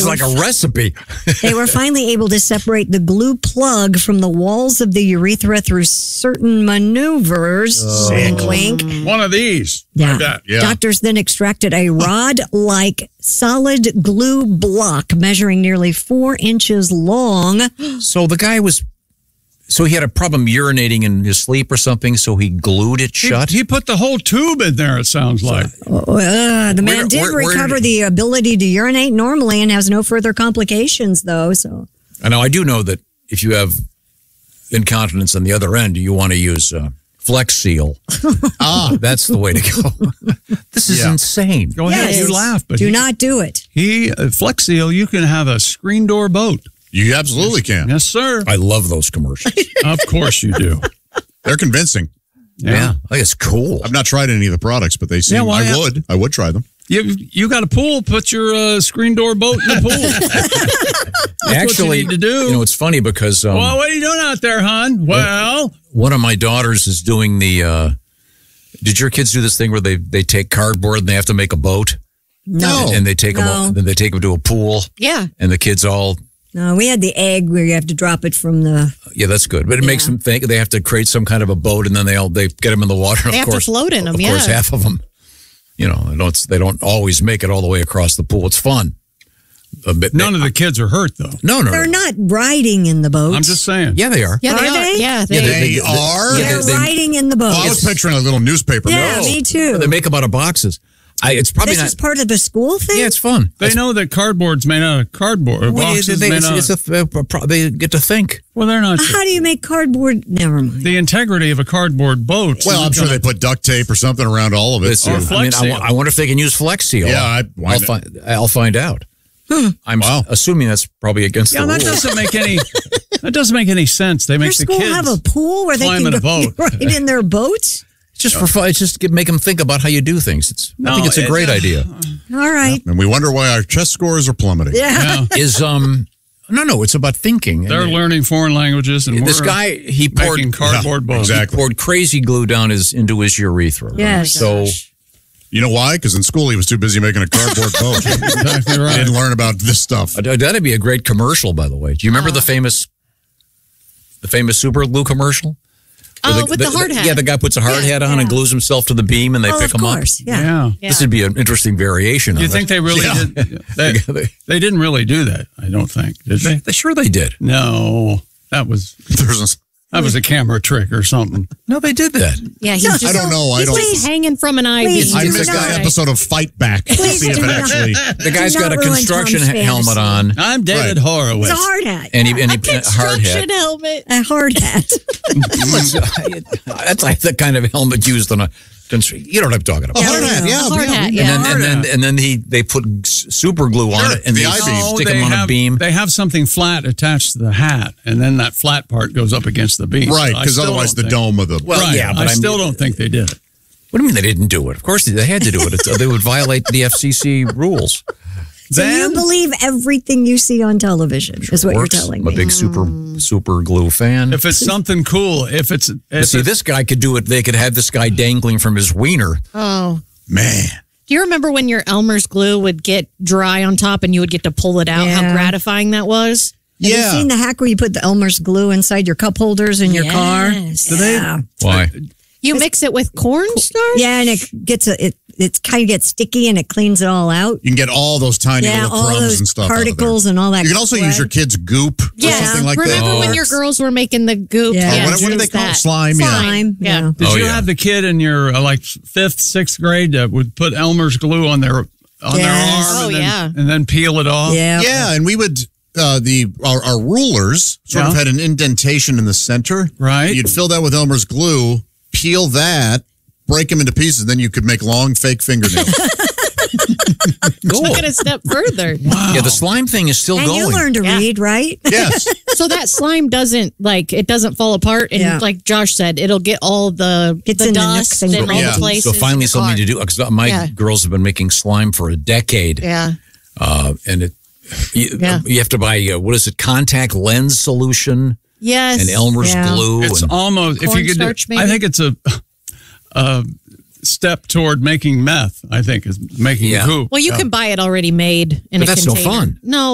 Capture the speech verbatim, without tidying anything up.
is like a recipe. They were finally able to separate the glue plug from the walls of the urethra through certain maneuvers. Oh. Wink, wink. One of these. Yeah. Like Yeah. Doctors then extracted a rod-like solid glue block measuring nearly four inches long. So the guy was, so he had a problem urinating in his sleep or something, so he glued it He, shut. he put the whole tube in there, it sounds like. Uh, the man Where- did where- where recover did- the ability to urinate normally and has no further complications, though. So I know, I do know that if you have incontinence on the other end, you want to use uh, Flex Seal. ah, that's the way to go. This is Yeah. insane. Go ahead, Yes. you laugh, but do he, not do it. he uh, Flex Seal, you can have a screen door boat. You absolutely can. Yes, sir. I love those commercials. Of course you do. They're convincing. yeah. I think it's cool. I've not tried any of the products, but they seem. Yeah, why I not? would. I would try them. You you got a pool? Put your uh, screen door boat in the pool. That's Actually, what you need to do. you know, it's funny because um, well, what are you doing out there, hon? Well, one of my daughters is doing the. Uh, did your kids do this thing where they, they take cardboard and they have to make a boat? No. And they take No. them. Then they take them to a pool, Yeah. and the kids all. No, we had the egg where you have to drop it from the. Yeah, that's good, but it makes Yeah. them think they have to create some kind of a boat, and then they all they get them in the water. And They of have to course, float in 'em, Of course, yeah. half of them, you know, they don't they don't always make it all the way across the pool. It's fun. A bit, none of the kids are hurt though. no, no, They're no. not riding in the boat. I'm just saying. Yeah, they are. Yeah, they Are are. they? Yeah, they, Yeah, They are? yeah, They're they- they- riding in the boat. Oh, I was picturing a little newspaper. yeah, No. me too. They make them out of boxes. I, it's probably this not. is part of the school thing? Yeah, it's fun. They know that cardboard's made out of cardboard. Or Well, boxes they, made it's, out it's of, a, a pro- they get to think. well, they're not. How do you make cardboard? Never mind. The integrity of a cardboard boat. Well, I'm sure they put duct tape or something around all of it. It's, so- I mean, Flex I, Seal. wa- I wonder if they can use Flex Seal. Yeah, I- why I'll not? find. I'll find out. I'm Wow. assuming that's probably against Yeah, the that rules. doesn't make any. That doesn't make any sense. They Your make the school kids have a pool where they climb can in a go boat. right in their boats? It's just for fun. It's just to make them think about how you do things. It's, I No, think it's a it- great uh, idea. All right. and we wonder why our chess scores are plummeting. Yeah. Yeah, Is um no no it's about thinking. they're And learning foreign languages, and this we're guy he poured making cardboard Yeah, boats. exactly. poured crazy glue down his into his urethra. right? Yes. So You know why? Because in school he was too busy making a cardboard boat. Exactly right. He didn't learn about this stuff. uh, that'd be a great commercial, by the way. Do you remember the famous the famous super glue commercial? Where Oh, with the hard hat. Yeah, the guy puts a hard Yeah, hat on and yeah. glues himself to the beam, and they Oh, pick of him course. up. Yeah. Yeah. Yeah. This would be an interesting variation. Do you of think it. they really Yeah. did? They, Yeah, they- they didn't really do that. I don't think. Did they? They- Sure, they did. No, that was There's that was a camera trick or something. No, they did that. yeah, he's No, just I don't know. I he's don't. just hanging from an ivy. Please I do missed not. that episode of Fight Back to Please see if do it not. actually. The guy's Do got not a ruin construction Tom's ha- helmet fantasy. on, I'm David Right. Horowitz. It's a hard hat. and he and he a hard Construction hat. helmet. A hard hat. That's like the kind of helmet used on a. constru- You know what I'm talking about. A hard hat, yeah. A hard yeah. hat, And yeah. then, and then and then he they put s- super glue on Sure, it and the they I-beam. stick they him on have, a beam. They have something flat attached to the hat, and then that flat part goes up against the beam. Right, But I because still otherwise the don't think- dome of the. Well, right. yeah, but I I mean- still don't think they did it. What do you mean they didn't do it? Of course they, they had to do it. It's, they would violate the F C C rules. So Then- you believe everything you see on television is what Works. you're telling I'm a me. big super super glue fan. If it's something cool, if it's But if see, it's, this guy could do it. They could have this guy dangling from his wiener. Oh. Man. Do you remember when your Elmer's glue would get dry on top and you would get to pull it out? How Yeah. gratifying that was? Have you seen the hack where you put the Elmer's glue inside your cup holders in your car? Yes. Do they- Yeah. Why? You mix it with cornstarch? Yeah, and it gets a it it kind of gets sticky and it cleans it all out. You can get all those tiny Yeah, little all crumbs those and stuff. out of there. particles and all that. You can also crud. use your kids' goop or Yeah. something like Remember that. when your girls were making the goop? Yeah. Oh, Yeah, what, what do they use call it? that. Slime? Yeah. Slime. Yeah. Yeah. Did Oh, you yeah. have the kid in your uh, like fifth, sixth grade that would put Elmer's glue on their on Yes. their arm Oh, and, then, yeah. and then peel it off? Yeah. Yeah, and we would uh, the our, our rulers sort of Yeah. had an indentation in the center. Right. You'd fill that with Elmer's glue, peel that, break them into pieces, then you could make long fake fingernails. Cool. Took it a step further. Yeah, the slime thing is still And going. you learned to Yeah. read, right? yes. So that slime doesn't like it doesn't fall apart, and Yeah. like Josh said, it'll get all the Gets the in the dust nooks and and all crannies. the places. So finally, in the something car. to do. Because my Yeah. girls have been making slime for a decade, Yeah, uh, and it you, Yeah. you have to buy uh, what is it? Contact lens solution yes, and Elmer's Yeah. glue. It's and, almost if you could. Do, Cornstarch, I maybe? think it's a, a step toward making meth. I think is making Yeah. goop. Well, you can buy it already made in But a that's no container. fun. No,